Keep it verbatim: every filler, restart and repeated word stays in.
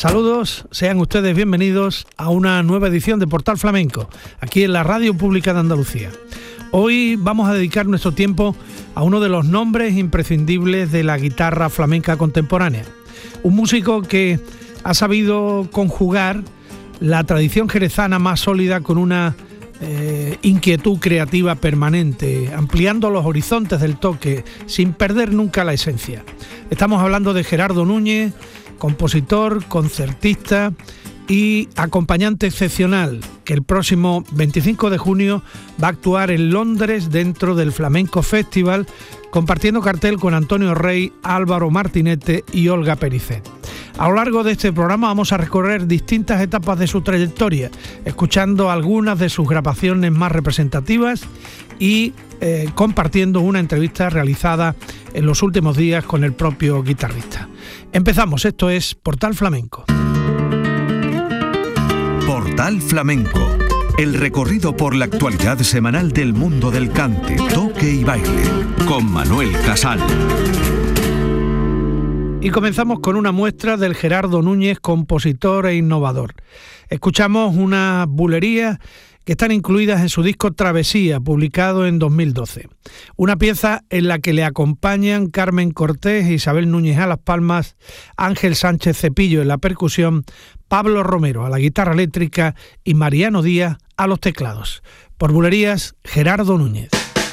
Saludos, sean ustedes bienvenidos a una nueva edición de Portal Flamenco, aquí en la Radio Pública de Andalucía. Hoy vamos a dedicar nuestro tiempo a uno de los nombres imprescindibles de la guitarra flamenca contemporánea. Un músico que ha sabido conjugar la tradición jerezana más sólida con una eh, inquietud creativa permanente, ampliando los horizontes del toque sin perder nunca la esencia. Estamos hablando de Gerardo Núñez, compositor, concertista y acompañante excepcional, que el próximo veinticinco de junio va a actuar en Londres dentro del Flamenco Festival, compartiendo cartel con Antonio Rey, Álvaro Martinete y Olga Pericet. A lo largo de este programa vamos a recorrer distintas etapas de su trayectoria, escuchando algunas de sus grabaciones más representativas y eh, compartiendo una entrevista realizada en los últimos días con el propio guitarrista. Empezamos, esto es Portal Flamenco. Portal Flamenco, el recorrido por la actualidad semanal del mundo del cante, toque y baile, con Manuel Casal. Y comenzamos con una muestra del Gerardo Núñez, compositor e innovador. Escuchamos unas bulerías que están incluidas en su disco Travesía, publicado en dos mil doce. Una pieza en la que le acompañan Carmen Cortés, Isabel Núñez a las palmas, Ángel Sánchez Cepillo en la percusión, Pablo Romero a la guitarra eléctrica y Mariano Díaz a los teclados. Por bulerías, Gerardo Núñez.